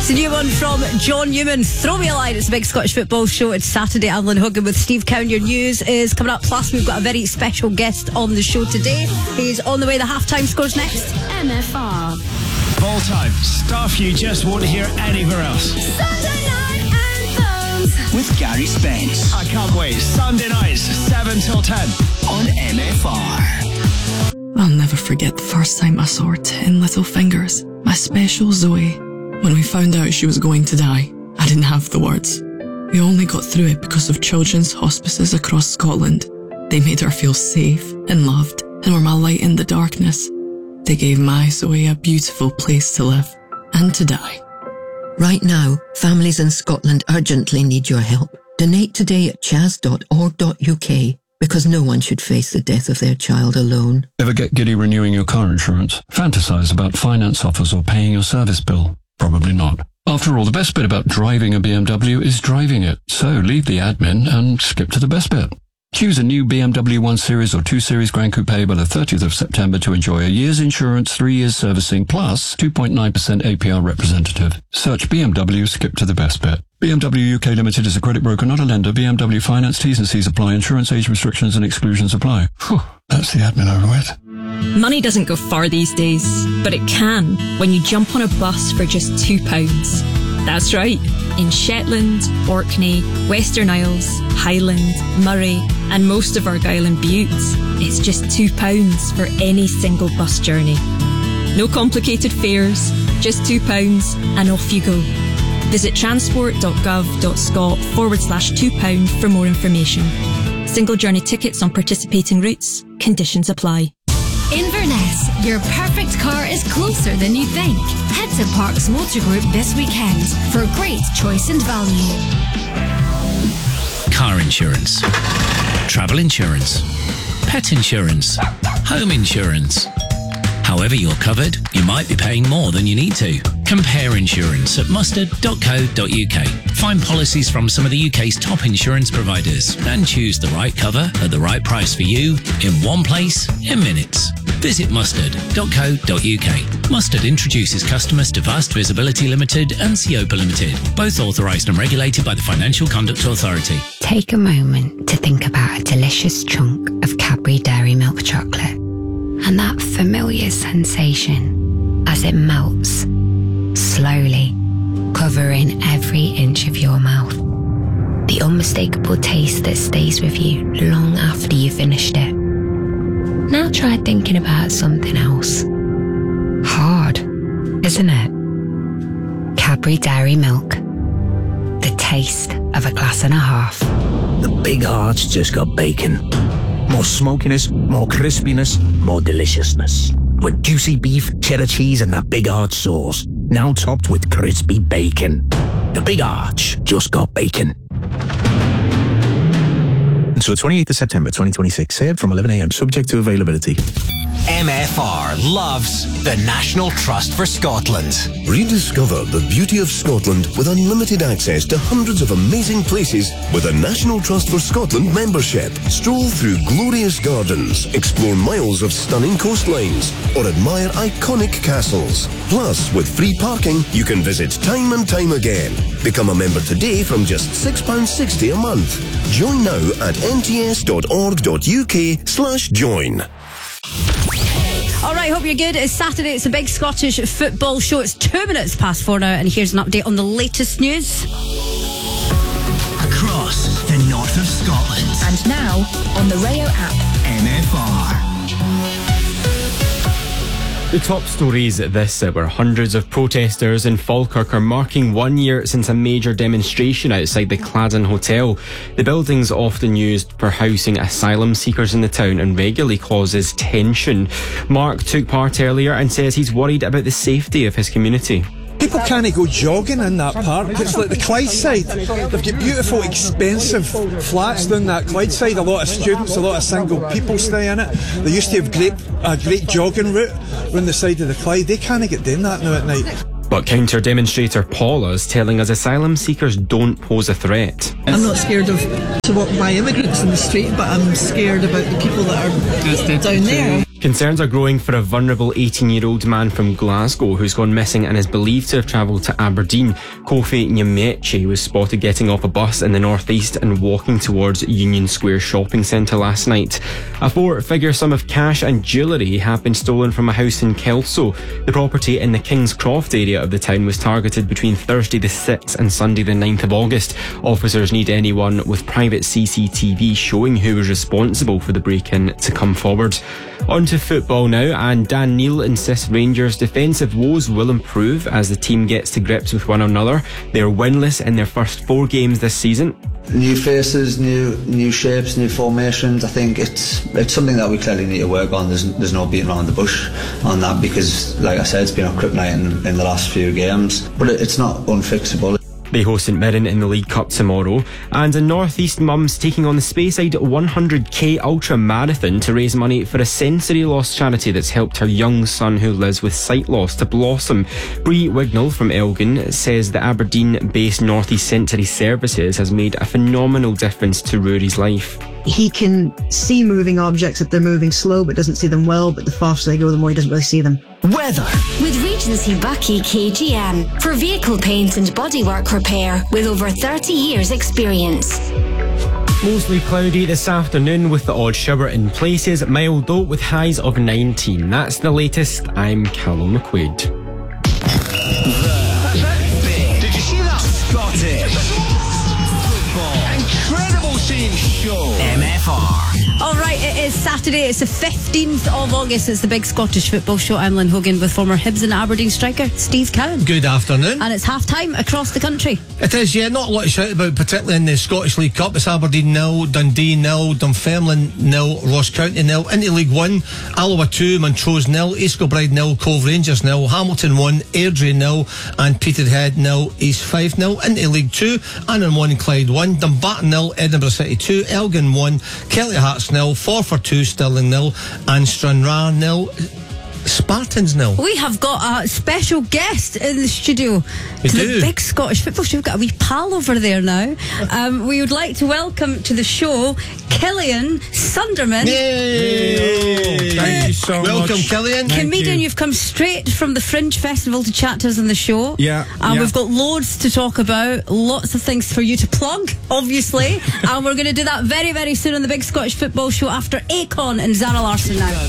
It's a new one from John Newman. Throw me a line. It's a big Scottish football show. It's Saturday. Alan Hogan with Steve Cowan. Your news is coming up. Plus, we've got a very special guest on the show today. He's on the way. The halftime scores next. MFR. Ball time. Stuff you just won't hear anywhere else. Sunday night anthems. With Gary Spence. I can't wait. Sunday nights, 7 till 10. On MFR. I'll never forget the first time I saw her 10 little fingers. My special Zoe. When we found out she was going to die, I didn't have the words. We only got through it because of children's hospices across Scotland. They made her feel safe and loved and were my light in the darkness. They gave my Zoe a beautiful place to live and to die. Right now, families in Scotland urgently need your help. Donate today at chas.org.uk because no one should face the death of their child alone. Ever get giddy renewing your car insurance? Fantasize about finance offers or paying your service bill? Probably not. After all, the best bit about driving a BMW is driving it. So leave the admin and skip to the best bit. Choose a new BMW 1 Series or 2 Series Grand Coupe by the 30th of September to enjoy a year's insurance, 3 years servicing, plus 2.9% APR representative. Search BMW, skip to the best bit. BMW UK Limited is a credit broker, not a lender. BMW Finance, T's and C's apply. Insurance age restrictions and exclusions apply. Whew, that's the admin over with. Money doesn't go far these days, but it can when you jump on a bus for just £2. That's right. In Shetland, Orkney, Western Isles, Highland, Murray, and most of Argyll and Bute, it's just £2 for any single bus journey. No complicated fares, just £2 and off you go. Visit transport.gov.scot/£2 for more information. Single journey tickets on participating routes. Conditions apply. Inverness, your perfect car is closer than you think. Head to Parks Motor Group this weekend for a great choice and value. Car insurance, travel insurance, pet insurance, home insurance. However you're covered, you might be paying more than you need to. Compare insurance at mustard.co.uk. Find policies from some of the UK's top insurance providers and choose the right cover at the right price for you in one place in minutes. Visit mustard.co.uk. Mustard introduces customers to Vast Visibility Limited and Siopa Limited, both authorised and regulated by the Financial Conduct Authority. Take a moment to think about a delicious chunk of Cadbury Dairy Milk chocolate and that familiar sensation as it melts, slowly, covering every inch of your mouth. The unmistakable taste that stays with you long after you've finished it. Now try thinking about something else. Hard, isn't it? Cadbury Dairy Milk. The taste of a glass and a half. The Big Arch just got bacon. More smokiness, more crispiness, more deliciousness. With juicy beef, cheddar cheese and that Big Arch sauce. Now topped with crispy bacon. The Big Arch just got bacon. Until the 28th of September 2026, served from 11 a.m, subject to availability. MFR loves the National Trust for Scotland. Rediscover the beauty of Scotland with unlimited access to hundreds of amazing places with a National Trust for Scotland membership. Stroll through glorious gardens, explore miles of stunning coastlines, or admire iconic castles. Plus, with free parking, you can visit time and time again. Become a member today from just £6.60 a month. Join now at nts.org.uk/join. All right, hope you're good. It's Saturday. It's a big Scottish football show. It's 2 minutes past 4 now, and here's an update on the latest news. Across the north of Scotland. And now, on the Rayo app. MFR. The top stories this hour. Hundreds of protesters in Falkirk are marking 1 year since a major demonstration outside the Cladden Hotel. The building's often used for housing asylum seekers in the town and regularly causes tension. Mark took part earlier and says he's worried about the safety of his community. People can't go jogging in that park. It's like the Clydeside. They've got beautiful, expensive flats down that Clydeside. A lot of students, a lot of single people stay in it. They used to have a great jogging route around the side of the Clyde. They can't get doing that now at night. But counter-demonstrator Paula is telling us asylum seekers don't pose a threat. I'm not scared to walk by immigrants in the street, but I'm scared about the people that are down there. Concerns are growing for a vulnerable 18-year-old man from Glasgow who's gone missing and is believed to have travelled to Aberdeen. Kofi Nyemechi was spotted getting off a bus in the northeast and walking towards Union Square shopping centre last night. A 4-figure sum of cash and jewellery have been stolen from a house in Kelso. The property in the King's Croft area of the town was targeted between Thursday the 6th and Sunday the 9th of August. Officers need anyone with private CCTV showing who was responsible for the break-in to come forward. On to football now, and Dan Neil insists Rangers' defensive woes will improve as the team gets to grips with one another. They are winless in their first 4 games this season. New faces, new shapes, new formations. I think it's something that we clearly need to work on. There's no beating around the bush on that because, like I said, it's been a kryptonite in the last few games. But it's not unfixable. They host St Mirren in the League Cup tomorrow. And in North East, mums taking on the Speyside 100k Ultra Marathon to raise money for a sensory loss charity that's helped her young son who lives with sight loss to blossom. Bree Wignall from Elgin says the Aberdeen-based North East Sensory Services has made a phenomenal difference to Rory's life. He can see moving objects if they're moving slow but doesn't see them well, but the faster they go the more he doesn't really see them. Weather. With Regency Bucky KGM for vehicle paint and bodywork repair with over 30 years experience. Mostly cloudy this afternoon with the odd shower in places, mild though with highs of 19. That's the latest. I'm Callum McQuaid. Did you see that? Scottish football. Incredible seeing show. MFR. All right, it is Saturday. It's the 15th of August. It's the Big Scottish Football Show. I'm Lynn Hogan with former Hibs and Aberdeen striker Steve Cowan. Good afternoon. And it's half-time across the country. It is, yeah. Not a lot to shout about, particularly in the Scottish League Cup. It's Aberdeen 0, Dundee 0, Dunfermline 0, Ross County 0. Into League 1, Alloa 2, Montrose 0, East Kilbride 0, Cove Rangers 0, Hamilton 1, Airdrie 0, and Peterhead 0, East 5 0. Into League 2, Annan 1, Clyde 1, Dumbarton 0, Edinburgh City 2, Elgin 1, Kelly Hearts 0, Forfar 2, Stirling 0, and Stranraer 0, Spartans 0. We have got a special guest in the studio We to do. the Big Scottish Football Show. We've got a wee pal over there now. We would like to welcome to the show Killian Sunderman. Yay! Thank you so much. Welcome, Killian. Comedian, you've come straight from the Fringe Festival to chat to us on the show. Yeah. And we've got loads to talk about, lots of things for you to plug, obviously. And we're going to do that very, very soon on the Big Scottish Football Show after Akon and Zara Larsson now.